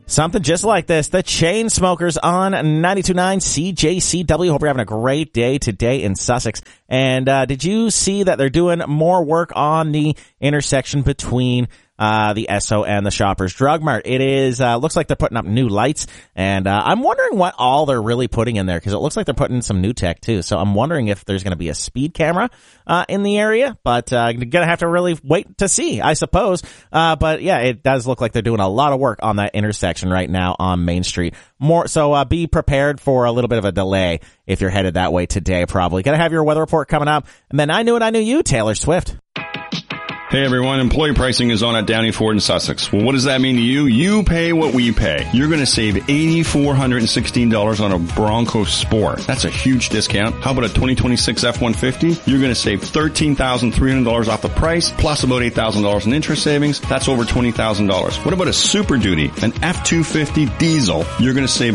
Something just like this. The Chainsmokers on 92.9 CJCW. Hope you're having a great day today in Sussex. And did you see that they're doing more work on the intersection between the Esso and the Shoppers Drug Mart? It is looks like they're putting up new lights, and I'm wondering what all they're really putting in there, because it looks like they're putting in some new tech too. So I'm wondering if there's going to be a speed camera in the area, but you're going to have to really wait to see, I suppose. But yeah, it does look like they're doing a lot of work on that intersection right now on Main Street. So be prepared for a little bit of a delay if you're headed that way today. Probably going to have your weather report coming up, and then I Knew It, I Knew You, Taylor Swift. Hey everyone, employee pricing is on at Downey Ford in Sussex. Well, what does that mean to you? You pay what we pay. You're going to save $8,416 on a Bronco Sport. That's a huge discount. How about a 2026 F-150? You're going to save $13,300 off the price, plus about $8,000 in interest savings. That's over $20,000. What about a Super Duty, an F-250 diesel? You're going to save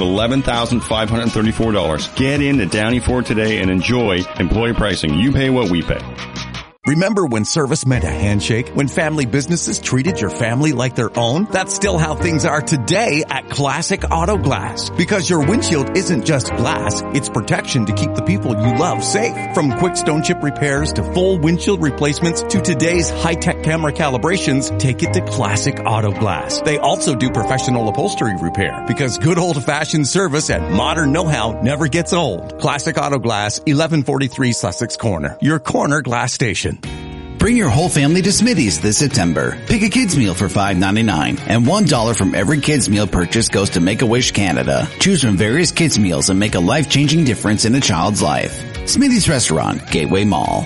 $11,534. Get into Downey Ford today and enjoy employee pricing. You pay what we pay. Remember when service meant a handshake? When family businesses treated your family like their own? That's still how things are today at Classic Auto Glass. Because your windshield isn't just glass, it's protection to keep the people you love safe. From quick stone chip repairs to full windshield replacements to today's high-tech camera calibrations, take it to Classic Auto Glass. They also do professional upholstery repair, because good old-fashioned service and modern know-how never gets old. Classic Auto Glass, 1143 Sussex Corner. Your corner glass station. Bring your whole family to Smithy's this September. Pick a kids meal for $5.99, and $1 from every kids meal purchase goes to Make-A-Wish Canada. Choose from various kids meals and make a life-changing difference in a child's life. Smithy's Restaurant, Gateway Mall.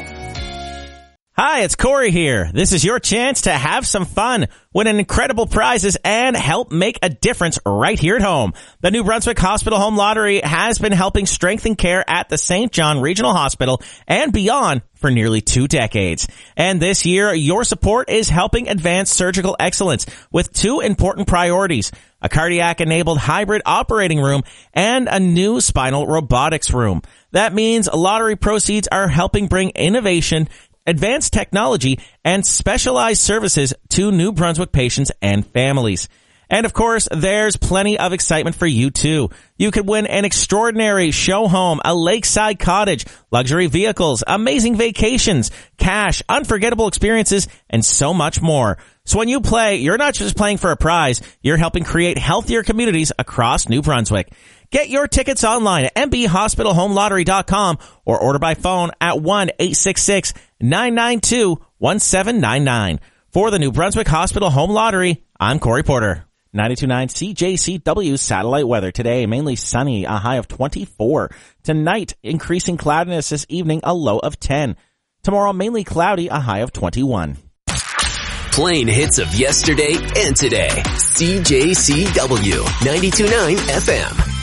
Hi, it's Corey here. This is your chance to have some fun, win incredible prizes, and help make a difference right here at home. The New Brunswick Hospital Home Lottery has been helping strengthen care at the St. John Regional Hospital and beyond for nearly 2 decades. And this year, your support is helping advance surgical excellence with 2 important priorities: a cardiac-enabled hybrid operating room and a new spinal robotics room. That means lottery proceeds are helping bring innovation, advanced technology, and specialized services to New Brunswick patients and families. And of course, there's plenty of excitement for you too. You could win an extraordinary show home, a lakeside cottage, luxury vehicles, amazing vacations, cash, unforgettable experiences, and so much more. So when you play, you're not just playing for a prize, you're helping create healthier communities across New Brunswick. Get your tickets online at mbhospitalhomelottery.com or order by phone at 1-866-992-1799. For the New Brunswick Hospital Home Lottery, I'm Corey Porter. 92.9 CJCW satellite weather. Today, mainly sunny, a high of 24. Tonight, increasing cloudiness this evening, a low of 10. Tomorrow, mainly cloudy, a high of 21. Playing hits of yesterday and today. CJCW 92.9 FM.